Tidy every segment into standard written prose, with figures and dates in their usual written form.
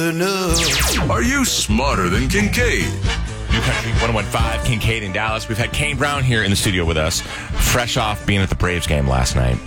enough. Are you smarter than Kincaid? New Country 101.5, Kincaid in Dallas. We've had Kane Brown here in the studio with us, fresh off being at the Braves game last night.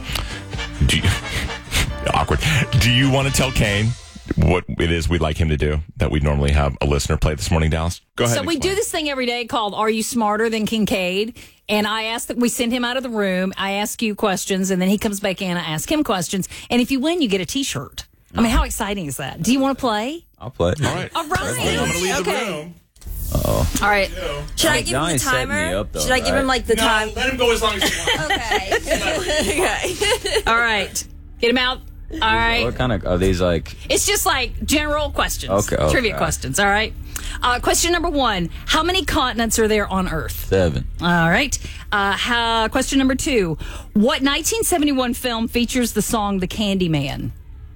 Awkward. Do you want to tell Kane what it is we'd like him to do that we'd normally have a listener play this morning, Dallas? Go ahead. So we do this thing every day called Are You Smarter Than Kincaid? And I ask that we send him out of the room. I ask you questions, and then he comes back in. I ask him questions. And if you win, you get a T-shirt. I mean, how exciting is that? Do you want to play? I'll play. All right. All right. I'm going to leave the Okay. room. Uh-oh. All right. Should I give him the timer? Should I give him like the time? Let him go as long as you want. Okay. Okay. All right. Get him out. All right. What kind of are these like? It's just like general questions. Okay. Trivia questions. All right. Question number 1. How many continents are there on Earth? 7. All right. Question number 2. What 1971 film features the song The Candyman?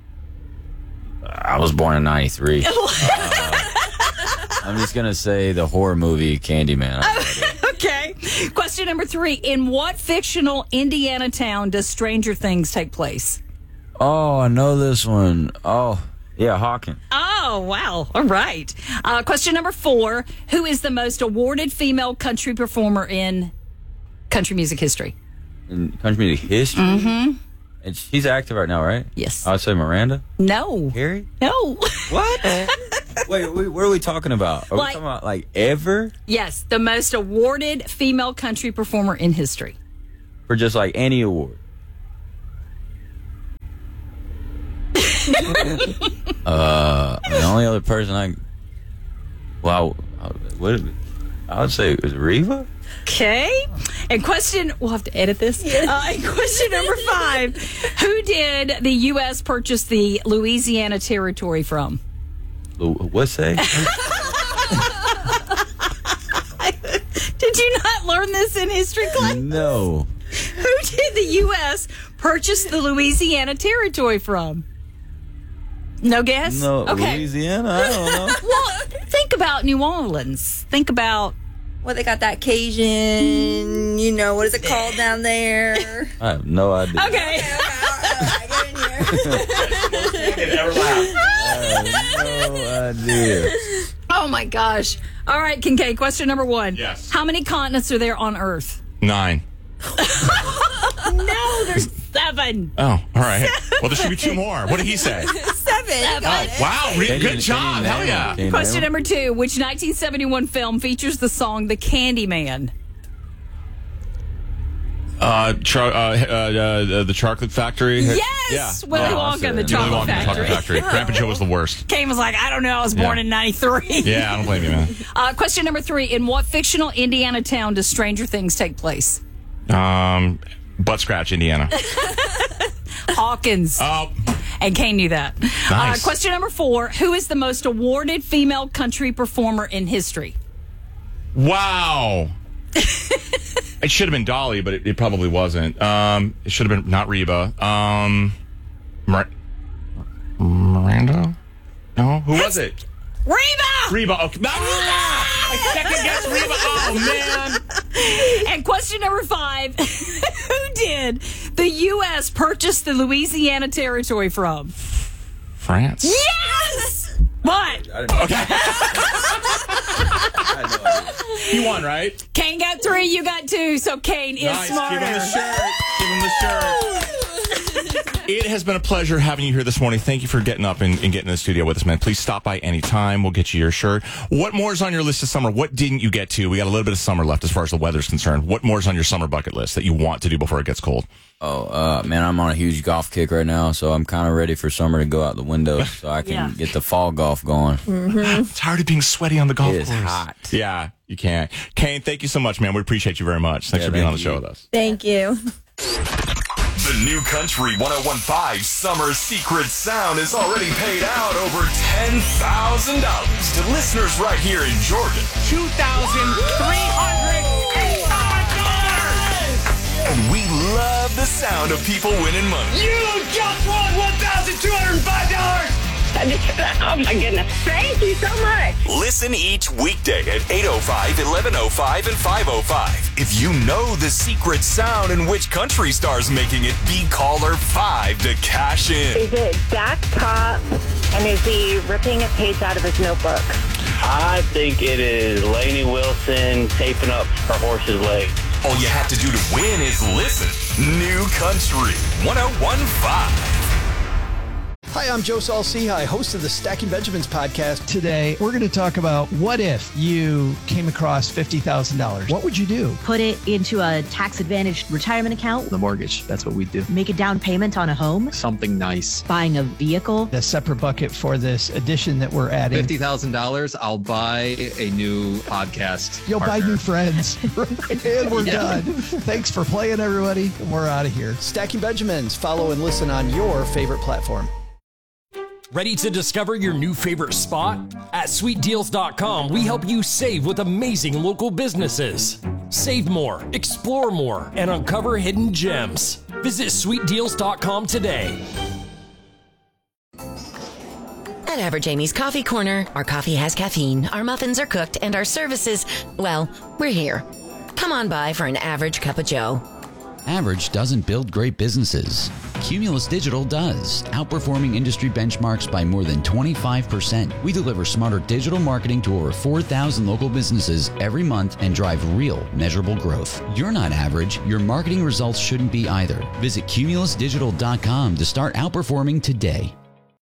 I was born in 93. I'm just gonna say the horror movie Candyman. Okay. Question number 3. In what fictional Indiana town does Stranger Things take place? Oh, I know this one. Oh, yeah, Hawking. Oh, wow. All right. Question number 4. Who is the most awarded female country performer in country music history? In country music history? Mm-hmm. And she's active right now, right? Yes. I would say Miranda. No. Carrie? No. What? Wait, what are we talking about? Are we talking about like ever? Yes, the most awarded female country performer in history. For just like any award? The only other person I would say it was Reva. Okay. And we'll have to edit this. Question number 5. Who did the U.S. purchase the Louisiana Territory from? What's that? Did you not learn this in history class? No. Who did the U.S. purchase the Louisiana Territory from? No guess? No, Okay. Louisiana? I don't know. Well, think about New Orleans. Think about... Well, they got that Cajun, what is it called down there? I have no idea. Okay. Get in here. I have no idea. Oh, my gosh. All right, Kincaid, question number 1. Yes. How many continents are there on Earth? 9. No, there's 7. Oh, all right. Well, there should be 2 more. What did he say? 7. Oh, wow. Good job. Hell yeah. Question number 2. Which 1971 film features the song The Candyman? The Chocolate Factory. Yes! Yeah. Willy Wonka and the Willy Chocolate Wonka and the Chocolate Factory. Factory. Grandpa Joe was the worst. Kane was like, I don't know. I was born in 93. Yeah, I don't blame you, man. Question number 3. In what fictional Indiana town does Stranger Things take place? Butt Scratch, Indiana. Hawkins. Oh, And Kane knew that. Nice. Question number 4. Who is the most awarded female country performer in history? wow. It should have been Dolly, but it probably wasn't. It should have been not Reba. Miranda? No? Who was it? Reba. Okay. I second guess Reba. Oh, man. And question number 5. Who did the U.S. purchase the Louisiana Territory from? France. Yes! What? Okay. You won, right? Kane got 3, you got 2, so Kane is Nice. smarter. Give him the shirt. Give him the shirt. It has been a pleasure having you here this morning. Thank you for getting up and getting in the studio with us, man. Please stop by anytime. We'll get you your shirt. What more is on your list this summer? What didn't you get to? We got a little bit of summer left as far as the weather's concerned. What more is on your summer bucket list that you want to do before it gets cold? Oh, man, I'm on a huge golf kick right now, so I'm kind of ready for summer to go out the window so I can get the fall golf going. Mm-hmm. It's tired of being sweaty on the golf course. It is hot. Yeah, you can't. Kane, thank you so much, man. We appreciate you very much. Thanks for being on the show with us. Thank you. The New Country 101.5 Summer Secret Sound has already paid out over $10,000 to listeners right here in Georgia. $2,385! And we love the sound of people winning money. You just won $1,205! Oh, my goodness. Thank you so much. Listen each weekday at 8:05, 11:05, and 5:05. If you know the secret sound and which country star's making it, be caller 5 to cash in. Is it Dak Top, and is he ripping a page out of his notebook? I think it is Lainey Wilson taping up her horse's leg. All you have to do to win is listen. New Country 101.5. Hi, I'm Joe Saul-Sehy, host of the Stacking Benjamins podcast. Today, we're going to talk about what if you came across $50,000. What would you do? Put it into a tax-advantaged retirement account. The mortgage, that's what we do. Make a down payment on a home. Something nice. Buying a vehicle. A separate bucket for this addition that we're adding. $50,000, I'll buy a new podcast You'll partner. buy new friends. And we're done. Thanks for playing, everybody. We're out of here. Stacking Benjamins. Follow and listen on your favorite platform. Ready to discover your new favorite spot? At sweetdeals.com, we help you save with amazing local businesses. Save more, explore more, and uncover hidden gems. Visit sweetdeals.com today. At Average Amy's Coffee Corner, our coffee has caffeine, our muffins are cooked, and our services, well, we're here. Come on by for an average cup of joe. Average doesn't build great businesses. Cumulus Digital does, outperforming industry benchmarks by more than 25%. We deliver smarter digital marketing to over 4,000 local businesses every month and drive real, measurable growth. You're not average. Your marketing results shouldn't be either. Visit cumulusdigital.com to start outperforming today.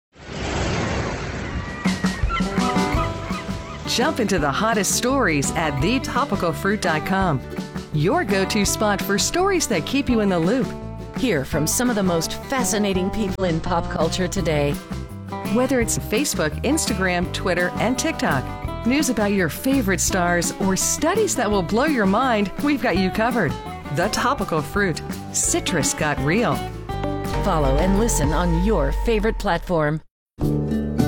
Jump into the hottest stories at thetopicalfruit.com. Your go-to spot for stories that keep you in the loop. Hear from some of the most fascinating people in pop culture today. Whether it's Facebook, Instagram, Twitter, and TikTok, news about your favorite stars, or studies that will blow your mind, we've got you covered. The Topical Fruit. Citrus got real. Follow and listen on your favorite platform.